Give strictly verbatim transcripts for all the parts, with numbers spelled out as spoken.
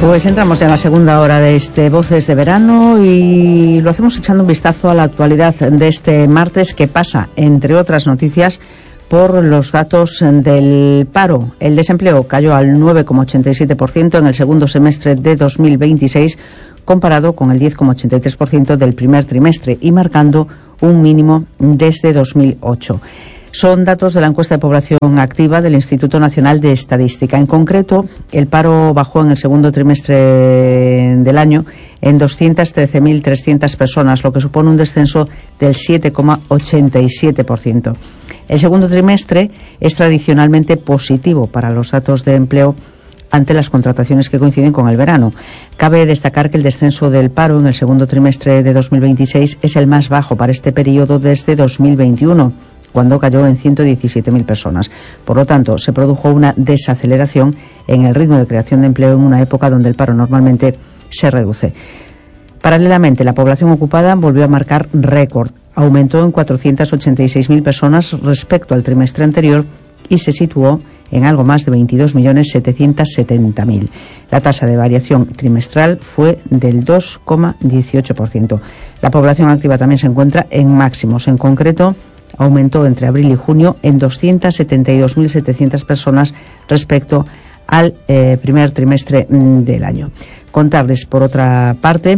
Pues entramos ya en la segunda hora de este Voces de Verano y lo hacemos echando un vistazo a la actualidad de este martes, que pasa, entre otras noticias, por los datos del paro. El desempleo cayó al nueve coma ochenta y siete por ciento en el segundo semestre de dos mil veintiséis, comparado con el diez coma ochenta y tres por ciento del primer trimestre y marcando un mínimo desde dos mil ocho. Son datos de la encuesta de población activa del Instituto Nacional de Estadística. En concreto, el paro bajó en el segundo trimestre del año en doscientas trece mil trescientas personas, lo que supone un descenso del siete coma ochenta y siete por ciento. El segundo trimestre es tradicionalmente positivo para los datos de empleo ante las contrataciones que coinciden con el verano. Cabe destacar que el descenso del paro en el segundo trimestre de dos mil veintiséis es el más bajo para este periodo desde dos mil veintiuno, cuando cayó en ciento diecisiete mil personas. Por lo tanto, se produjo una desaceleración en el ritmo de creación de empleo en una época donde el paro normalmente se reduce. Paralelamente, la población ocupada volvió a marcar récord. Aumentó en cuatrocientas ochenta y seis mil personas respecto al trimestre anterior y se situó en algo más de veintidós millones setecientos setenta mil. La tasa de variación trimestral fue del dos coma dieciocho por ciento. La población activa también se encuentra en máximos. En concreto, aumentó entre abril y junio en doscientas setenta y dos mil setecientas personas respecto al eh, primer trimestre del año. Contarles, por otra parte,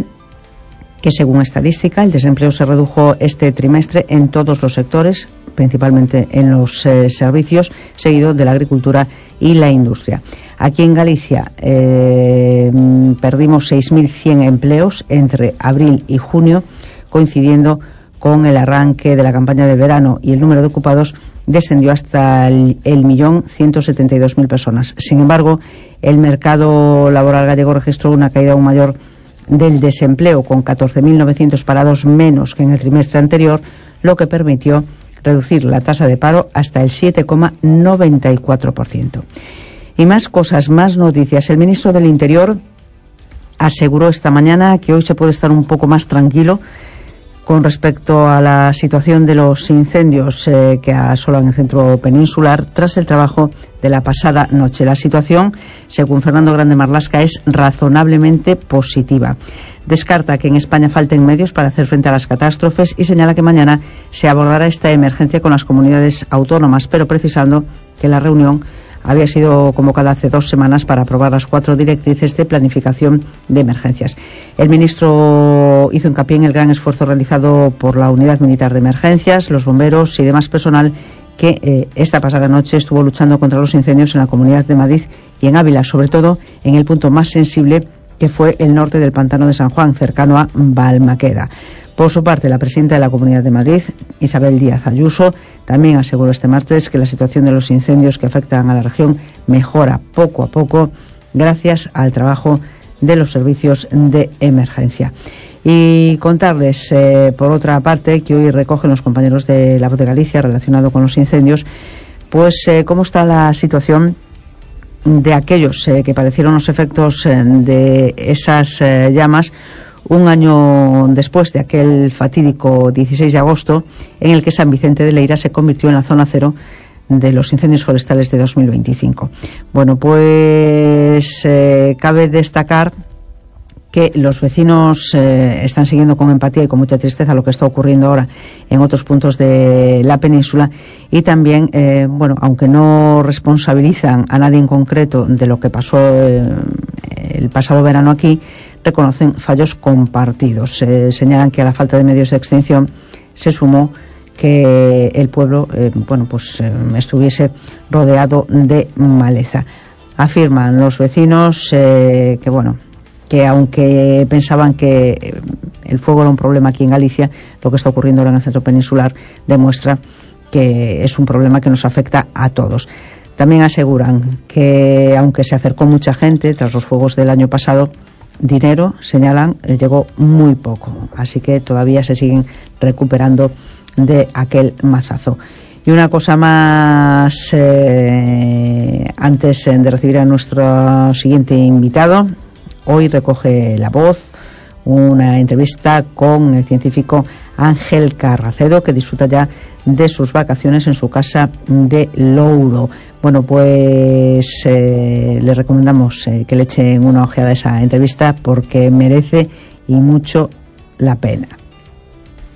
que según estadística el desempleo se redujo este trimestre en todos los sectores, principalmente en los eh, servicios, seguido de la agricultura y la industria. Aquí en Galicia eh, perdimos seis mil cien empleos entre abril y junio, coincidiendo con el arranque de la campaña de verano, y el número de ocupados descendió hasta el, el millón ciento setenta y dos mil personas. Sin embargo, el mercado laboral gallego registró una caída aún mayor del desempleo, con catorce mil novecientos parados menos que en el trimestre anterior, lo que permitió reducir la tasa de paro hasta el siete coma noventa y cuatro por ciento. Y más cosas, más noticias. El ministro del Interior aseguró esta mañana que hoy se puede estar un poco más tranquilo con respecto a la situación de los incendios eh, que asolan el centro peninsular tras el trabajo de la pasada noche. La situación, según Fernando Grande Marlasca, es razonablemente positiva. Descarta que en España falten medios para hacer frente a las catástrofes y señala que mañana se abordará esta emergencia con las comunidades autónomas, pero precisando que la reunión había sido convocada hace dos semanas para aprobar las cuatro directrices de planificación de emergencias. El ministro hizo hincapié en el gran esfuerzo realizado por la Unidad Militar de Emergencias, los bomberos y demás personal que eh, esta pasada noche estuvo luchando contra los incendios en la Comunidad de Madrid y en Ávila, sobre todo en el punto más sensible, que fue el norte del Pantano de San Juan, cercano a Balmaqueda. Por su parte, la presidenta de la Comunidad de Madrid, Isabel Díaz Ayuso, también aseguró este martes que la situación de los incendios que afectan a la región mejora poco a poco gracias al trabajo de los servicios de emergencia. Y contarles, eh, por otra parte, que hoy recogen los compañeros de La Voz de Galicia relacionado con los incendios, pues eh, cómo está la situación de aquellos eh, que padecieron los efectos eh, de esas eh, llamas un año después de aquel fatídico dieciséis de agosto en el que San Vicente de Leira se convirtió en la zona cero de los incendios forestales de dos mil veinticinco. Bueno, pues eh, cabe destacar que los vecinos eh, están siguiendo con empatía y con mucha tristeza lo que está ocurriendo ahora en otros puntos de la península, y también, eh, bueno, aunque no responsabilizan a nadie en concreto de lo que pasó eh, el pasado verano aquí, reconocen fallos compartidos. Eh, señalan que a la falta de medios de extinción se sumó que el pueblo, eh, bueno, pues eh, estuviese rodeado de maleza. Afirman los vecinos eh, que, bueno, que aunque pensaban que el fuego era un problema aquí en Galicia, lo que está ocurriendo ahora en el centro peninsular demuestra que es un problema que nos afecta a todos. También aseguran que, aunque se acercó mucha gente tras los fuegos del año pasado, dinero, señalan, llegó muy poco. Así que todavía se siguen recuperando de aquel mazazo. Y una cosa más, eh, antes de recibir a nuestro siguiente invitado. Hoy recoge la voz una entrevista con el científico Ángel Carracedo, que disfruta ya de sus vacaciones en su casa de Louro. Bueno, pues eh, le recomendamos eh, que le echen una ojeada a esa entrevista porque merece y mucho la pena.